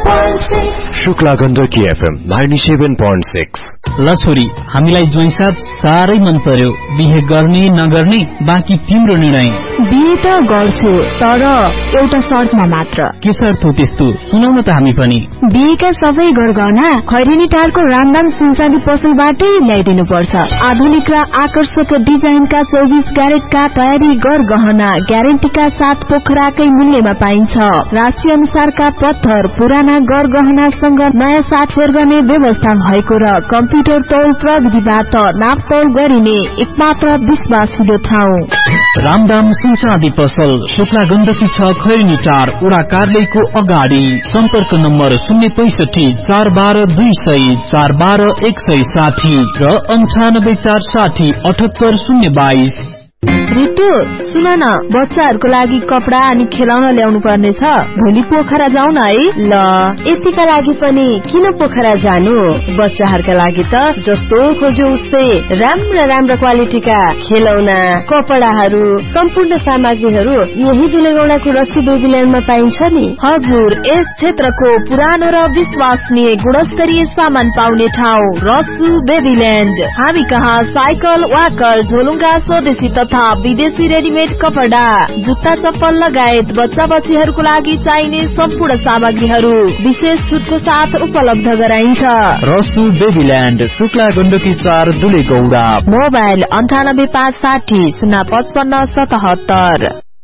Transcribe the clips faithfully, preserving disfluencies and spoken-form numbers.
Shukla Gandaki FM ninety-seven point six। ल छोरी, हामीलाई ज्वाइँसाथ साह्रै मन पर्यो। बिहे गर्ने नगर्ने बाँकी तिम्रो निर्णय। बिहे त गर्छु, तर एउटा शर्तमा मात्र। के शर्त हो त्यस्तो? सुनाउन त हामी पनि। बिहेका सबै गरगहना खैरेनी टारको रामदाम सुनचाँदी पसलबाटै ल्याइदिनु पर्छ। आधुनिक र आकर्षक डिजाइनका चौबिस क्यारेटका तयारी गरगहना ग्यारेन्टीका साथ पोखराकै मूल्यमा पाइन्छ। राशि अनुसारका पत्थर, पुराना गरगहनासँग नयाँ साटफेर गर्ने व्यवस्था भएको र कम्प्युटर तौल प्रविधिबाट नापतौल गरिने एकमात्र विश्वासिलो ठाउँ रामदाम सुनचाँदी पसल, शुक्ला गण्डकी छ, खैरेनी टार, वडा कार्यालयको अगाडि। सम्पर्क नम्बर शून्य पैसठी चार बाह्र दुई सय चार बाह्र एक सय साठी र अन्ठानब्बे चार साठी अठहत्तर शून्य बाइस। ऋतु, सुन न, बच्चाहरूको लागि कपडा अनि खेलाउन ल्याउनु पर्ने छ। भोलि पोखरा जाउँ न है। ल, यतिका लागि पनि किन पोखरा जानु? बच्चाहरूका लागि त जस्तो खोज्यो उस्तै राम्रा राम्रा क्वालिटीका खेलौना, कपडाहरू, सम्पूर्ण सामग्रीहरू यही दुलेगौडाको रस्सी बेबील्यान्डमा पाइन्छ नि। हजुर, यस क्षेत्रको पुरानो र विश्वसनीय गुणस्तरीय सामान पाउने ठाउँ रस्सु बेबील्यान्ड। हामी कहाँ साइकल, वाकर, झोलुङ्गा, स्वदेशी तथा विदेशी रेडीमेड कपडा, जुत्ता, चप्पल लगायत बच्चा बच्चीहरूको लागि चाहिने सम्पूर्ण सामग्रीहरू विशेष छुटको साथ उपलब्ध गराइन्छ। रस्सु बेबील्यान्ड, शुक्ला गण्डकी चार, दुलेगौडा। मोबाइल अन्ठानब्बे पाँच साठी शून्य पचपन्न सतहत्तर।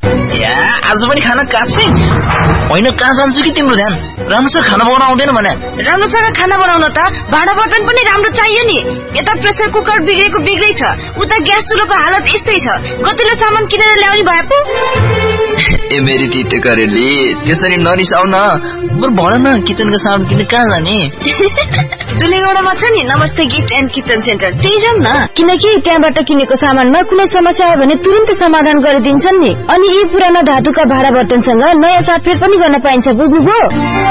आज पनि खाना काट्छै होइन? कहाँ जान्छु कि तिम्रो ध्यान? राम्रोसँग खाना बनाउन आउँदैन भने? राम्रोसँग खाना बनाउन त भाँडा बर्तन पनि राम्रो चाहियो नि। यता प्रेसर कुकर बिग्रेको बिग्रै छ, उता ग्यास चुलोको हालत यस्तै छ। गतिलो सामान किनेर ल्याउने भए पो। ए मेरी तिते करेली, त्यसरी नरिसाउ न। बरु भन न, किचनको सामान किन्न कहाँ जाने? दुलेगौडामा छ नि नमस्ते गिफ्ट एन्ड किचन सेन्टर, त्यही जाउँ न। किनकि त्यहाँबाट किनेको सामानमा कुनै समस्या आयो भने तुरन्त समाधान गरिदिन्छन् नि। अनि यी पुराना धातुका भाँडा बर्तनसँग नयाँ साटफेर पनि गर्न पाइन्छ, बुझ्नुभयो?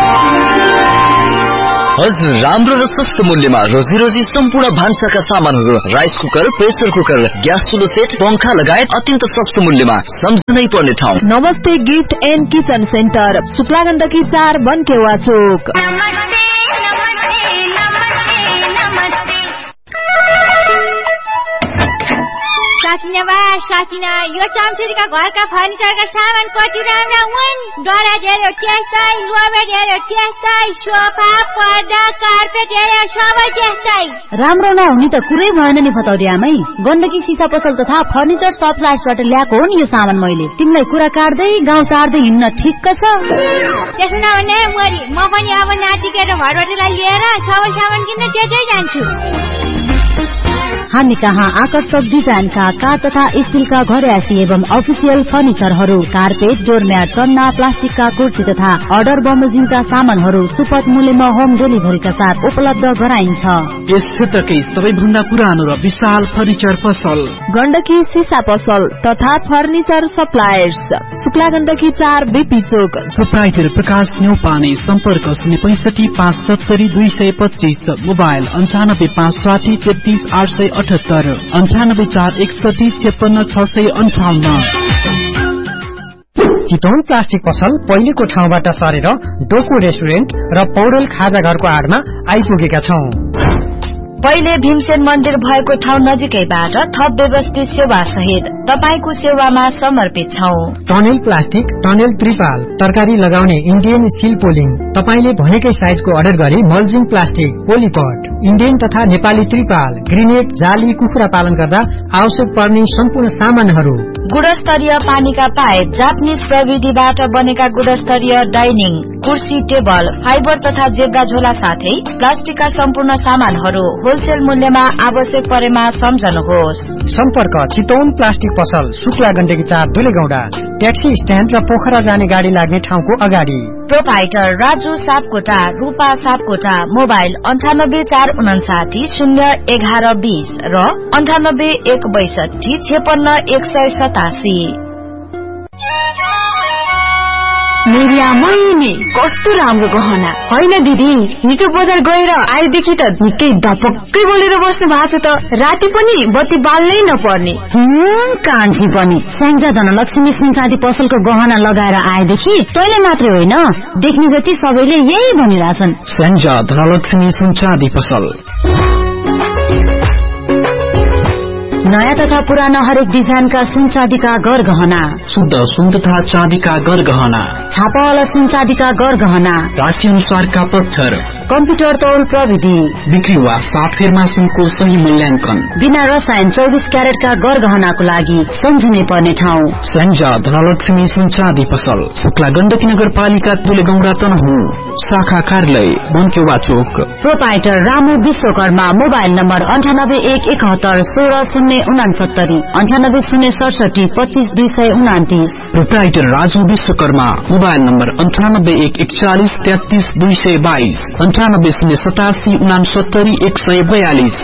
हजुर, राम्रो र सस्तो मूल्यमा रोजी रोजी सम्पूर्ण भान्साका सामानहरू, rice cooker, pressure cooker, gas चुलो set, पंखा लगायत अत्यन्त सस्तो मूल्यमा सम्झनै पर्ने ठाउँ नमस्ते gift and kitchen centre, Shukla Gandaki चार, बनकेवा चोक। साकिना बा साकिना, यो चम्चुरीका घरका फर्निचरका सामान कति राम्रा हुन्। डरा हेऱ्यो त्यस्तै, लोबेट हेऱ्यो त्यस्तै, सोफा, पर्दा, कार्पेट हेऱ्यो सबै त्यस्तै। राम्रो नहुने त कुरै भएन नि फतौरी आमै। गण्डकी सिसा पसल तथा फर्निचर सप्लायर्सबाट ल्याएको हो नि यो सामान मैले। तिमीलाई कुरा काट्दै गाउँ सार्दै हिँड्न ठिक्क छ। त्यसो नभने मरी, म पनि अब नातिकेर घरबाटलाई लिएर सबै सामान किन्न त्यतै जान्छु। हामी कहाँ आकर्षक डिजाइनका काठ तथा स्टीलका घरयासी एवं अफिसियल फर्निचरहरू, कार्पेट, डोरम्याट, कन्ना, प्लास्टिकका कुर्सी तथा अर्डर बमोजिमका सामानहरू सुपथ मूल्यमा होम डेलिभरीका साथ उपलब्ध गराइन्छ। यस क्षेत्रकै सबैभन्दा पुरानो र विशाल फर्निचर पसल गण्डकी सिसा पसल तथा फर्निचर सप्लायर्स, शुक्ला गण्डकी चार, बीपी चोक। प्रोप्राइटर प्रकाश न्यौपाने, सम्पर्क शून्य पैसठी पाँच सत्तरी दुई सय पच्चीस, मोबाइल अन्ठानब्बे पाँच साठी तेत्तीस आठ सय अठहत्तर, अन्ठानब्बे चार एकसठी छप्पन्न छ सय अन्ठाउन्न। चितवन प्लास्टिक पसल पहिलेको ठाउँबाट सरेर डोको रेस्टुरेन्ट र पौडेल खाजा घरको आडमा आइपुगेका छौं। पहिले भीमसेन मन्दिर भएको ठाउँ नजिकैबाट थप व्यवस्थित सेवा सहित तपाईको सेवामा समर्पित छौं। टनेल प्लास्टिक, टनेल त्रिपाल, तरकारी लगाउने इन्डियन सिल पोलिङ, तपाईले भनेकै साइजको अर्डर गरी मल्जिङ प्लास्टिक, पोलिपट, इन्डियन तथा नेपाली त्रिपाल, ग्रेनेड, जाली, कुखुरा पालन गर्दा आवश्यक पर्ने सम्पूर्ण सामानहरू, गुणस्तरीय पानीका पाइप, जापानिज प्रविधिबाट बनेका गुणस्तरीय डाइनिङ, कुर्सी, टेबल, फाइबर तथा जेब्रा झोला साथै प्लास्टिकका सम्पूर्ण सामानहरू होलसेल मूल्यमा आवश्यक परेमा सम्झनुहोस्। सम्पर्क चितवन प्लास्टिक पसल, शुक्ला गण्डकी चार, दुलेगौडा, ट्याक्सी स्ट्यान्ड र पोखरा जाने गाडी लाग्ने ठाउँको अगाडि। प्रोपाइटर राजु सापकोटा, रूपा सापकोटा, मोबाइल अन्ठानब्बे चार उनासाठी शून्य एघार बीस र अन्ठानब्बे एक बैसठी छेपन्न एक सय सतासी। मेरिया मैनी कस्तो राम्रो गहना होइन दिदी, हिजो बजार गएर आएदेखि त निकै धपक्कै बोलेर बस्नु भएको छ त। राति पनि बत्ती बाल्नै नपर्ने। कान्छी पनि स्याङ्जा धनलक्ष्मी सुन चाँदी पसलको गहना लगाएर आएदेखि तैले मात्रै होइन देख्ने जति सबैले यही भनिरहेछन्। स्याङ्जा धनलक्ष्मी सुन चाँदी पसल। नयाँ तथा पुराना हरेक डिजाइनका सुन चाँदीका गर गहना, शुद्ध सुन तथा चाँदीका गर गहना, छापावाला सुन चाँदीका गर गहना, राशि अनुसारका पत्थर, कम्प्युटर तौल प्रविधि, बिक्री वा सात फेरमा सुनको सही मूल्याङ्कन, बिना रसायन चौबिस क्यारेटका गर गहनाको लागि सम्झनै पर्ने ठाउँ स्याङ्जा धनलक्ष्मी सुन चाँदी पसल, शुक्ला गण्डकी नगरपालिका तुलेगौडा तनहुँ, शाखा कार्यालय बनकेवा चोक। Proprietor Ramu Vishwakarma. Mobile number अन्ठानब्बे एक एकहत्तर सोह्र शून्य उनासत्तरी अन्ठानब्बे शून्य सडसठी पच्चीस दुई सय उनातिस। Proprietor Raju Vishwakarma. Mobile number अन्ठानब्बे एक एकचालिस तेत्तीस दुई सय बाइस अन्ठानब्बे शून्य सतासी उनासत्तरी एक सय बयालिस।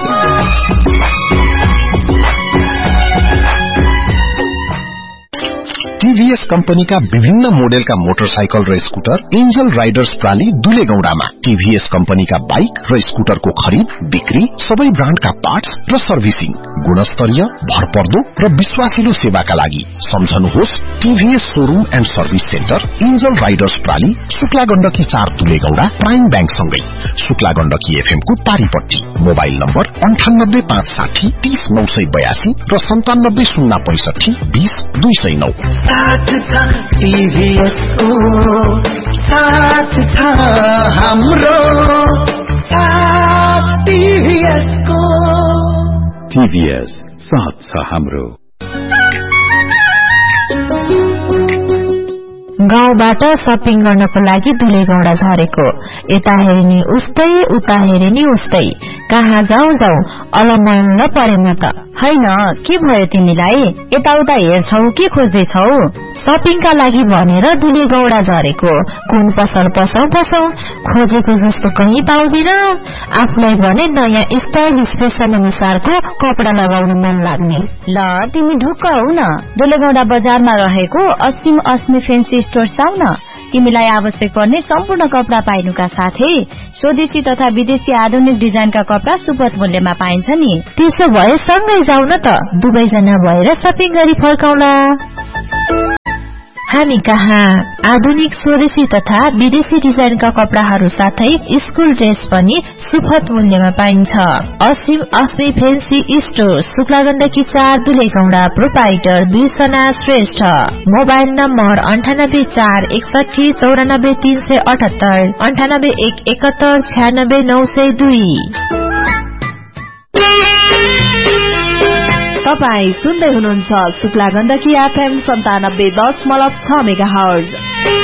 टीभीएस कंपनीका विभिन्न मोडेलका मोटरसाइकल र scooter angel Riders प्राली दुलेगौडामा। TVS कंपनीका bike र स्कूटरको खरिद बिक्री, सबै ब्रान्डका पार्ट्स र सर्भिसिङ, गुणस्तरीय, भरपर्दो र विश्वासिलो सेवाका लागि सम्झनुहोस् TVS showroom and service centre angel Riders प्राली, Shukla Gandaki चार दुलेगौडा, प्राइम बैंक सँगै शुक्ला गण्डकी एफएम को पारीपट्टी। मोबाइल नम्बर अन्ठानब्बे पाँच साठी तीस नौ सय बयासी र सन्तानब्बे शून्य पैंसठी बीस दुई सय नौ। साथ था टीवीएस को, साथ था हाम्रो साथ टीवीएस को। टीवीएस साथ छ हाम्रो। गाउँबाट सपिङ गर्नको लागि दुलेगौडा झरेको, यता हेरिनी उस्तै उता हेरिनी उस्तै, कहाँ जाउँ जाउँ अलमल्ल परेन त। हैन के भयो तिमीलाई? यताउता हेर्छौ के खोज्दैछौ? सपिङका लागि भनेर दुलेगौडा झरेको, कुन पसल पसौ पसौ, खोजेको जस्तो कहीँ पाउँदिन। आफूलाई भने नयाँ स्टाइलिश फेसन अनुसारको कपडा लगाउन मन लाग्ने। ल तिमी ढुक्क हौ न, दुलेगौडा बजारमा रहेको असीम अस्मी फेन्सी स्टोर आउ न। तिमीलाई आवश्यक पर्ने सम्पूर्ण कपडा पाइनुका साथै स्वदेशी तथा विदेशी आधुनिक डिजाइनका कपडा सुपथ मूल्यमा पाइन्छ नि। त्यसो भए सँगै जाउँ न त, दुवैजना भएर सपिङ गरी फर्काउला। हामी कहाँ आधुनिक स्वदेशी तथा विदेशी डिजाइनका कपडाहरू साथै स्कुल ड्रेस पनि सुपथ मूल्यमा पाइन्छ। असीम अस्मी फेन्सी स्टोर, शुक्ला गण्डकी चार दुलेगौडा। प्रोपाइटर बिर्सना श्रेष्ठ। मोबाइल नम्बर अन्ठानब्बे चार एकसठी चौरानब्बे तीन सय अठहत्तर अन्ठानब्बे एक एकहत्तर छ्यानब्बे नौ सय दुई। तपाई सुन्दै हुनुहुन्छ शुक्ला गण्डकी एफएम सन्तानब्बे दशमलव छ मेगा हर्ज।